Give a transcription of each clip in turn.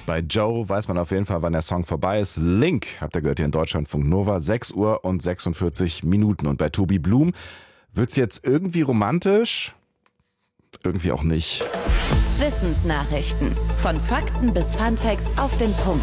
Bei Joe weiß man auf jeden Fall, wann der Song vorbei ist. Link, habt ihr gehört hier in Deutschlandfunk Nova, 6 Uhr und 46 Minuten. Und bei Tobi Blum wird's jetzt irgendwie romantisch, irgendwie auch nicht. Wissensnachrichten. Von Fakten bis Funfacts auf den Punkt.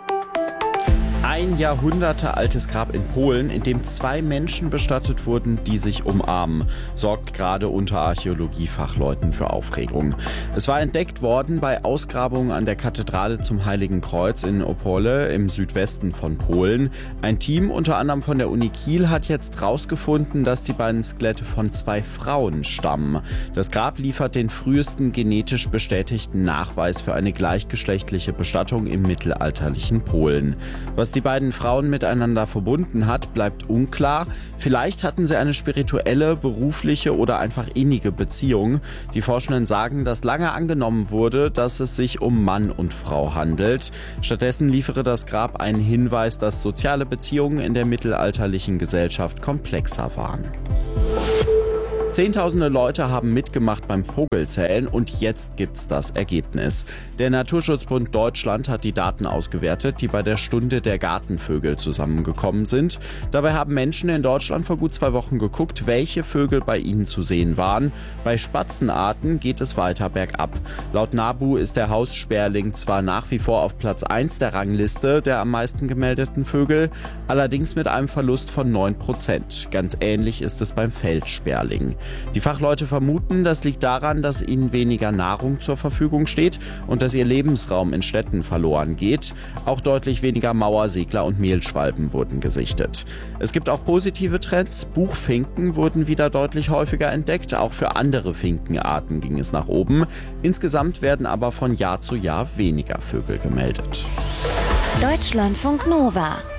Ein jahrhundertealtes Grab in Polen, in dem 2 Menschen bestattet wurden, die sich umarmen, sorgt gerade unter Archäologiefachleuten für Aufregung. Es war entdeckt worden bei Ausgrabungen an der Kathedrale zum Heiligen Kreuz in Opole im Südwesten von Polen. Ein Team, unter anderem von der Uni Kiel, hat jetzt herausgefunden, dass die beiden Skelette von 2 Frauen stammen. Das Grab liefert den frühesten genetisch bestätigten Nachweis für eine gleichgeschlechtliche Bestattung im mittelalterlichen Polen. Was die beiden Frauen miteinander verbunden hat, bleibt unklar. Vielleicht hatten sie eine spirituelle, berufliche oder einfach innige Beziehung. Die Forschenden sagen, dass lange angenommen wurde, dass es sich um Mann und Frau handelt. Stattdessen liefere das Grab einen Hinweis, dass soziale Beziehungen in der mittelalterlichen Gesellschaft komplexer waren. Zehntausende Leute haben mitgemacht beim Vogelzählen und jetzt gibt's das Ergebnis. Der Naturschutzbund Deutschland hat die Daten ausgewertet, die bei der Stunde der Gartenvögel zusammengekommen sind. Dabei haben Menschen in Deutschland vor gut 2 Wochen geguckt, welche Vögel bei ihnen zu sehen waren. Bei Spatzenarten geht es weiter bergab. Laut NABU ist der Haussperling zwar nach wie vor auf Platz 1 der Rangliste der am meisten gemeldeten Vögel, allerdings mit einem Verlust von 9%. Ganz ähnlich ist es beim Feldsperling. Die Fachleute vermuten, das liegt daran, dass ihnen weniger Nahrung zur Verfügung steht und dass ihr Lebensraum in Städten verloren geht. Auch deutlich weniger Mauersegler und Mehlschwalben wurden gesichtet. Es gibt auch positive Trends. Buchfinken wurden wieder deutlich häufiger entdeckt. Auch für andere Finkenarten ging es nach oben. Insgesamt werden aber von Jahr zu Jahr weniger Vögel gemeldet. Deutschlandfunk Nova.